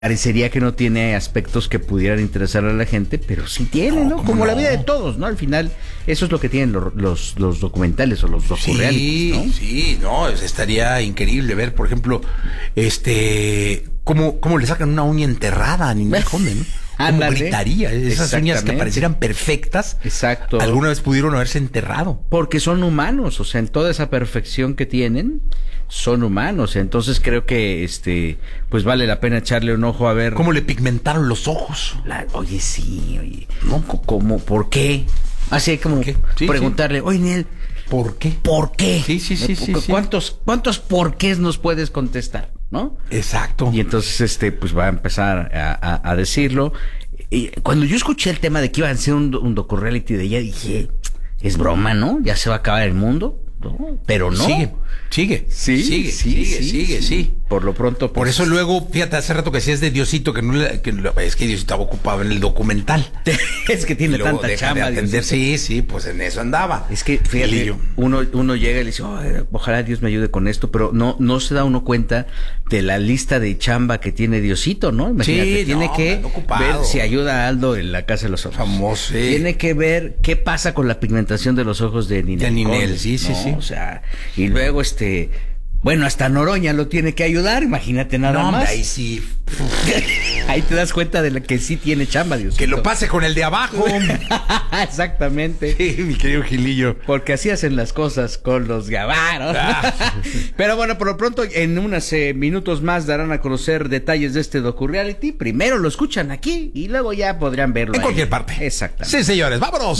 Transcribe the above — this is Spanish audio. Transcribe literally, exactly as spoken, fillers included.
Parecería que no tiene aspectos que pudieran interesar a la gente, pero sí tiene, ¿no? No, Como no. la vida de todos, ¿no? Al final, eso es lo que tienen los, los, los documentales o los docurealities, Sí, ¿no? sí, no, estaría increíble ver, por ejemplo, este, cómo, cómo le sacan una uña enterrada a Ninel Conde, ¿no? Cómo Ándale. gritaría, esas uñas que Exactamente. parecieran perfectas, Exacto. alguna vez pudieron haberse enterrado. Porque son humanos, o sea, en toda esa perfección que tienen, son humanos. Entonces creo que, este, pues vale la pena echarle un ojo a ver. Cómo le pigmentaron los ojos. La- oye, sí, oye, ¿no? C- ¿Cómo? ¿Por qué? Así como ¿Por qué? Sí, preguntarle, oye, Nel, ¿Por qué? ¿por qué? Sí, sí, sí, sí, sí. ¿Cuántos, cuántos porqués nos puedes contestar, no? Exacto. Y entonces, este, pues va a empezar a, a, a decirlo. Y cuando yo escuché el tema de que iba a hacer un, un docu-reality de ella, dije, es broma, ¿no? Ya se va a acabar el mundo, ¿no? Pero no. Sigue, sigue, Sí, sigue, sí, sigue, sí, sigue, sí. sí. Por lo pronto, Por pues, eso luego, fíjate, hace rato que decías de Diosito, que no le- que lo- es que Diosito estaba ocupado en el documental. es que tiene Y luego tanta deja chamba. de atender. Diosito. Sí, sí, pues en eso andaba. Es que, fíjate, Gilillo. uno, uno llega y le dice, "Ay, ojalá Dios me ayude con esto", pero no, no se da uno cuenta de la lista de chamba que tiene Diosito, ¿no? Imagínate, Sí, tiene no, que anda ocupado. ver si ayuda a Aldo en la casa de los ojos. Famoso, sí. Tiene que ver qué pasa con la pigmentación de los ojos de Ninel. De Ninel, Conde, sí, sí, ¿no? sí. O sea, y luego este, bueno, hasta Noroña lo tiene que ayudar, imagínate nada No, hombre, más. ahí sí. Ahí te das cuenta de la que sí tiene chamba, Diosito. Que lo pase con el de abajo. Exactamente. Sí, mi querido Gilillo. Porque así hacen las cosas con los gabaros. Ah. Pero bueno, por lo pronto, en unos eh, minutos más darán a conocer detalles de este docu-reality. Primero lo escuchan aquí y luego ya podrán verlo En ahí. cualquier parte. Exactamente. Sí, señores, vámonos.